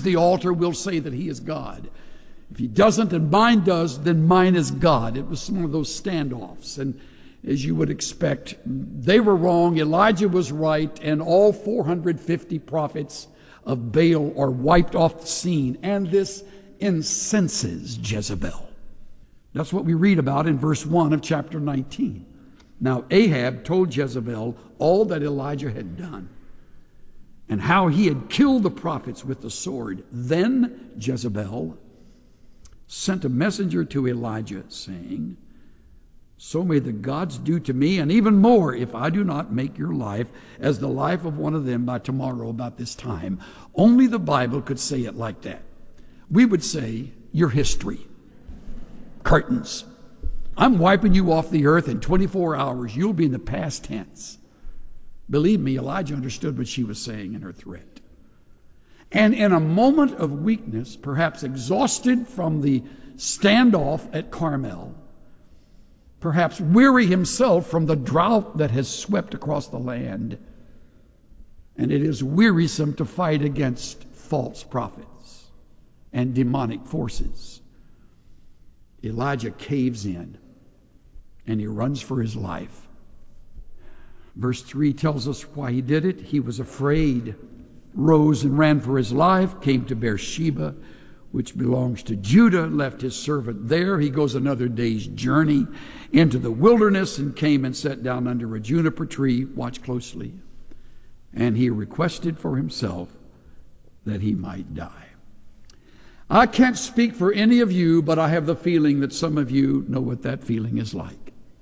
uses the altar will say that he is God. If he doesn't and mine does, then mine is God. It was one of those standoffs. And as you would expect, they were wrong, Elijah was right, and all 450 prophets of Baal are wiped off the scene. And this incenses Jezebel. That's what we read about in verse 1 of chapter 19. Now Ahab told Jezebel all that Elijah had done and how he had killed the prophets with the sword. Then Jezebel sent a messenger to Elijah, saying, so may the gods do to me, and even more, if I do not make your life as the life of one of them by tomorrow about this time. Only the Bible could say it like that. We would say, your history. Curtains. I'm wiping you off the earth in 24 hours. You'll be in the past tense. Believe me, Elijah understood what she was saying in her threat. And in a moment of weakness, perhaps exhausted from the standoff at Carmel, perhaps weary himself from the drought that has swept across the land, and it is wearisome to fight against false prophets and demonic forces, Elijah caves in and he runs for his life. Verse 3 tells us why he did it. He was afraid, rose and ran for his life, came to Beersheba, which belongs to Judah, left his servant there. He goes another day's journey into the wilderness and came and sat down under a juniper tree. Watch closely. And he requested for himself that he might die. I can't speak for any of you, but I have the feeling that some of you know what that feeling is like.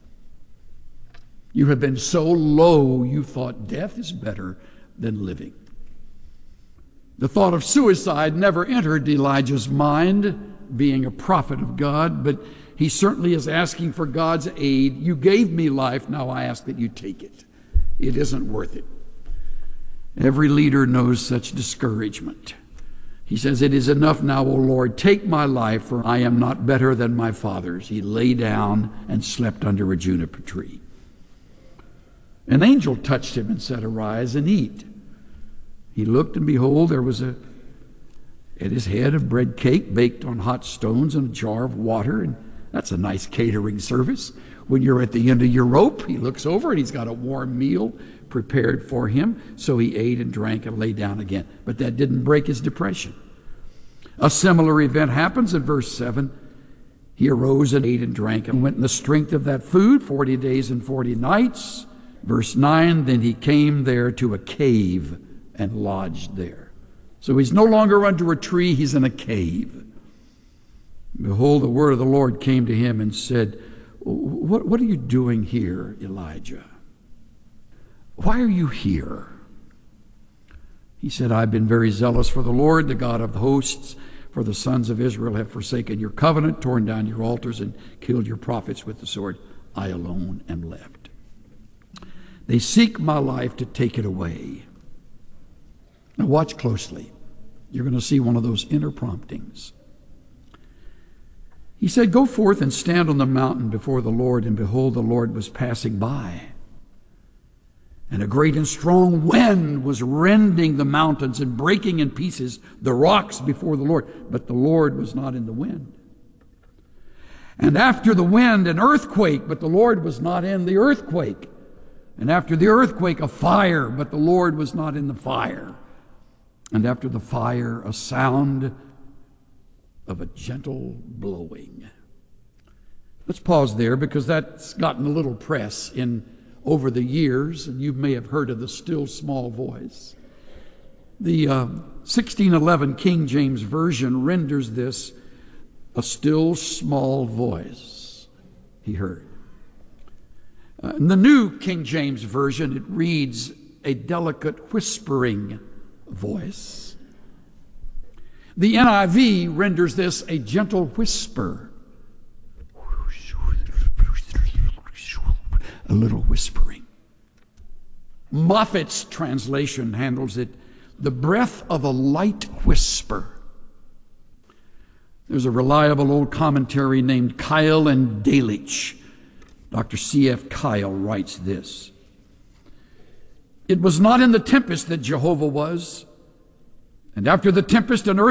You have been so low you thought death is better than living. The thought of suicide never entered Elijah's mind, being a prophet of God, but he certainly is asking for God's aid. You gave me life, now I ask that you take it. It isn't worth it. Every leader knows such discouragement. He says, it is enough now, O Lord, take my life, for I am not better than my fathers. He lay down and slept under a juniper tree. An angel touched him and said, arise and eat. He looked, and behold, there was at his head a bread cake baked on hot stones and a jar of water. And that's a nice catering service. When you're at the end of your rope, he looks over and he's got a warm meal prepared for him. So he ate and drank and lay down again. But that didn't break his depression. A similar event happens in verse 7. He arose and ate and drank and went in the strength of that food 40 days and 40 nights. Verse 9, then he came there to a cave and lodged there. So he's no longer under a tree, he's in a cave. Behold, the word of the Lord came to him and said, what are you doing here, Elijah? Why are you here? He said, I've been very zealous for the Lord, the God of hosts, for the sons of Israel have forsaken your covenant, torn down your altars, and killed your prophets with the sword. I alone am left. They seek my life to take it away. Now watch closely. You're going to see one of those inner promptings. He said, go forth and stand on the mountain before the Lord. And behold, the Lord was passing by. And a great and strong wind was rending the mountains and breaking in pieces the rocks before the Lord. But the Lord was not in the wind. And after the wind, an earthquake, but the Lord was not in the earthquake. And after the earthquake, a fire, but the Lord was not in the fire. And after the fire, a sound of a gentle blowing. Let's pause there, because that's gotten a little press over the years, and you may have heard of the still small voice. The 1611 King James Version renders this a still small voice he heard. In the New King James Version, it reads a delicate whispering voice. The NIV renders this a gentle whisper. A little whispering. Moffat's translation handles it, the breath of a light whisper. There's a reliable old commentary named Kyle and Delitzsch. Dr. C.F. Kyle writes this. It was not in the tempest that Jehovah was, and after the tempest an